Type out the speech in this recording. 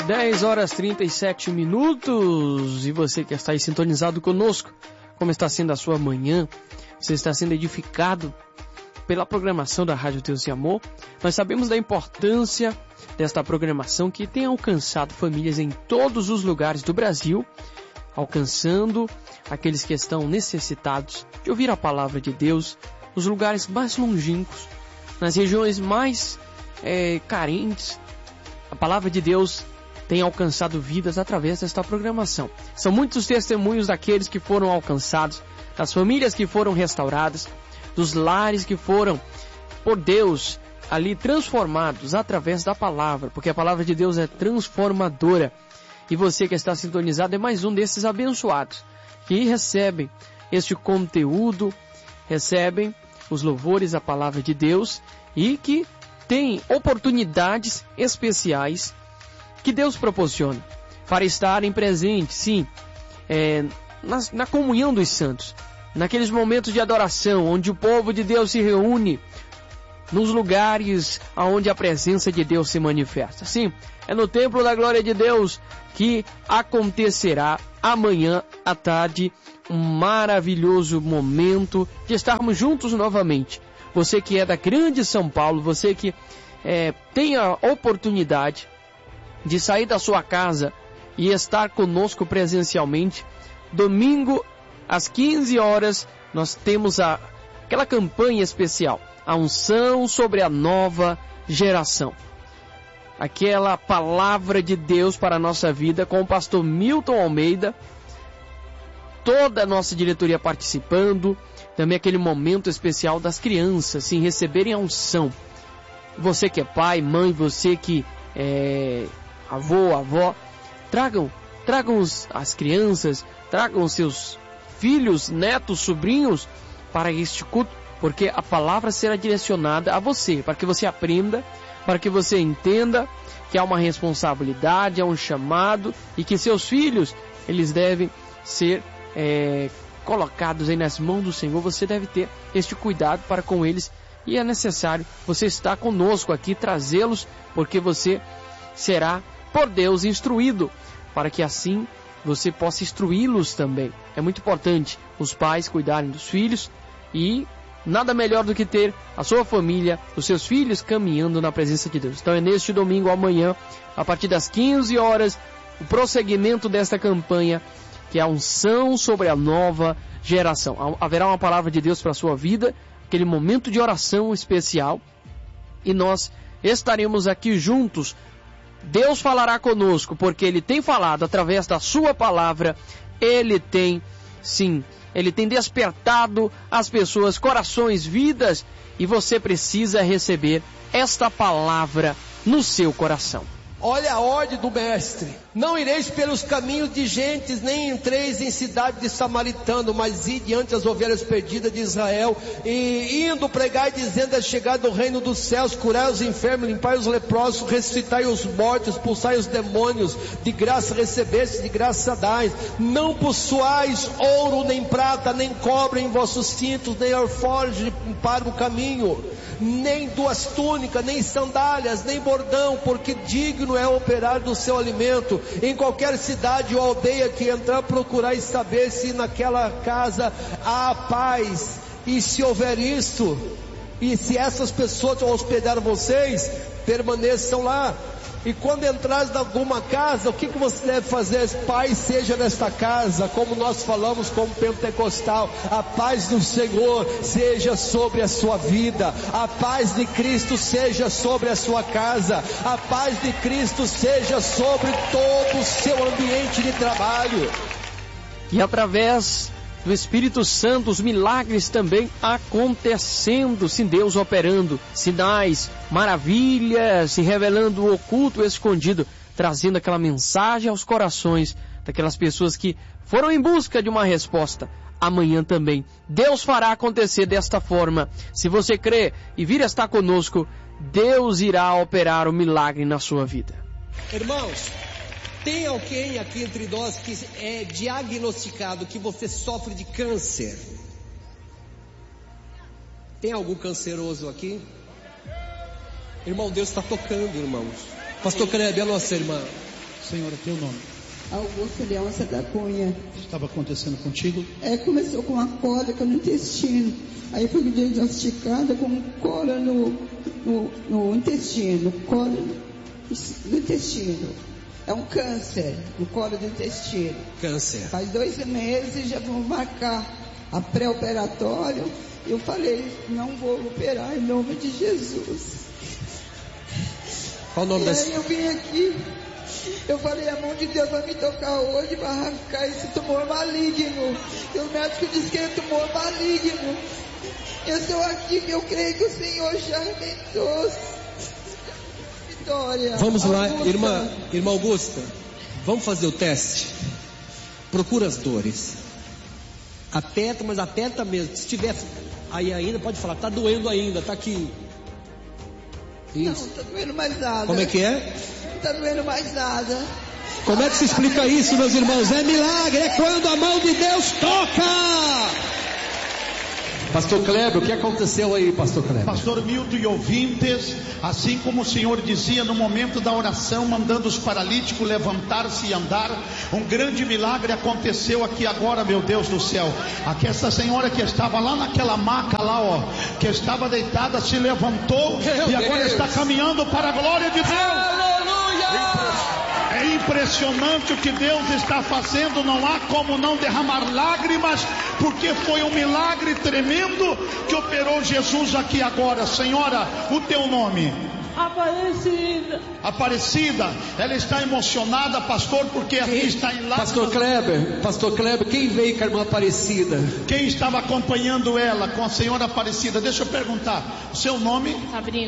10h37. E você que está aí sintonizado conosco, como está sendo a sua manhã? Você está sendo edificado pela programação da Rádio Deus e Amor? Nós sabemos da importância desta programação que tem alcançado famílias em todos os lugares do Brasil, alcançando aqueles que estão necessitados de ouvir a palavra de Deus nos lugares mais longínquos, nas regiões mais carentes. A palavra de Deus tem alcançado vidas através desta programação. São muitos testemunhos daqueles que foram alcançados, das famílias que foram restauradas, dos lares que foram, por Deus, ali transformados através da palavra, porque a palavra de Deus é transformadora. E você que está sintonizado é mais um desses abençoados, que recebem este conteúdo, recebem os louvores à palavra de Deus e que tem oportunidades especiais que Deus proporciona para estarem presentes, sim, na comunhão dos santos, naqueles momentos de adoração, onde o povo de Deus se reúne, nos lugares onde a presença de Deus se manifesta. Sim, é no templo da glória de Deus que acontecerá amanhã à tarde um maravilhoso momento de estarmos juntos novamente. Você que é da grande São Paulo, você que tem a oportunidade de sair da sua casa e estar conosco presencialmente, domingo às 15 horas, nós temos aquela campanha especial, a unção sobre a nova geração. Aquela palavra de Deus para a nossa vida com o pastor Milton Almeida, toda a nossa diretoria participando, também aquele momento especial das crianças, sim, receberem a unção. Você que é pai, mãe, você que é avô, avó, tragam as crianças, tragam os seus filhos, netos, sobrinhos para este culto, porque a palavra será direcionada a você, para que você aprenda, para que você entenda que há uma responsabilidade, há um chamado e que seus filhos, eles devem ser colocados aí nas mãos do Senhor. Você deve ter este cuidado para com eles e é necessário você estar conosco aqui, trazê-los, porque você será por Deus instruído, para que assim você possa instruí-los também. É muito importante os pais cuidarem dos filhos e nada melhor do que ter a sua família, os seus filhos caminhando na presença de Deus. Então é neste domingo amanhã, a partir das 15 horas, o prosseguimento desta campanha, que é a unção sobre a nova geração. Haverá uma palavra de Deus para a sua vida, aquele momento de oração especial, e nós estaremos aqui juntos. Deus falará conosco, porque Ele tem falado através da sua palavra. Ele tem despertado as pessoas, corações, vidas, e você precisa receber esta palavra no seu coração. Olha a ordem do mestre: não ireis pelos caminhos de gentes, nem entreis em cidade de samaritano, mas ide diante as ovelhas perdidas de Israel, e indo pregai, dizendo: é chegado o reino dos céus, curai os enfermos, limpai os leprosos, ressuscitai os mortos, expulsai os demônios, de graça recebestes, de graça dais. Não possuais ouro, nem prata, nem cobre em vossos cintos, nem alforje para o caminho, nem duas túnicas, nem sandálias, nem bordão, porque digno é operar do seu alimento. Em qualquer cidade ou aldeia que entrar, procurai saber se naquela casa há paz. E se houver isto, e se essas pessoas hospedaram vocês, permaneçam lá. E quando entrares em alguma casa, o que você deve fazer? Paz seja nesta casa, como nós falamos como pentecostal. A paz do Senhor seja sobre a sua vida. A paz de Cristo seja sobre a sua casa. A paz de Cristo seja sobre todo o seu ambiente de trabalho. E através do Espírito Santo, os milagres também acontecendo, sim, Deus operando, sinais, maravilhas, se revelando o oculto, o escondido, trazendo aquela mensagem aos corações daquelas pessoas que foram em busca de uma resposta. Amanhã também Deus fará acontecer desta forma. Se você crê e vir estar conosco, Deus irá operar o milagre na sua vida. Irmãos, tem alguém aqui entre nós que é diagnosticado que você sofre de câncer? Tem algum canceroso aqui? Irmão, Deus está tocando, irmãos. Pastor Kleber, a nossa irmã. Senhora, teu nome? Augusto Leôncia da Cunha. O que estava acontecendo contigo? Começou com uma cólica no intestino. Aí fui diagnosticada com cólica no intestino. Cólica no intestino. É um câncer no colo do intestino. Câncer. Faz 2 meses, já vou marcar a pré-operatório. Eu falei, não vou operar em nome de Jesus. Qual o nome e aí eu vim aqui, eu falei, a mão de Deus vai me tocar hoje para arrancar esse tumor maligno. E o médico disse que é tumor maligno. Eu estou aqui, eu creio que o Senhor já me trouxe. Vitória. Vamos lá, Augusta. irmã Augusta, vamos fazer o teste. Procura as dores. Aperta, mas aperta mesmo. Se tiver aí ainda, pode falar, tá doendo ainda, tá aqui. Isso. Não, tá doendo mais nada. Como é que é? Não tá doendo mais nada. Como é que se explica isso, meus irmãos? É milagre, é quando a mão de Deus toca. Pastor Kleber, o que aconteceu aí, Pastor Kleber? Pastor Milton e ouvintes, assim como o Senhor dizia no momento da oração, mandando os paralíticos levantar-se e andar, um grande milagre aconteceu aqui agora, meu Deus do céu. Aqui essa senhora que estava lá naquela maca lá, ó, que estava deitada, se levantou e agora está caminhando para a glória de Deus. Aleluia! É impressionante o que Deus está fazendo, não há como não derramar lágrimas, porque foi um milagre tremendo que operou Jesus aqui agora. Senhora, o teu nome? Aparecida. Aparecida, ela está emocionada, pastor, porque aqui está em lágrimas. Pastor Kleber, quem veio com a irmã Aparecida? Quem estava acompanhando ela com a senhora Aparecida? Deixa eu perguntar, o seu nome? Sabrina.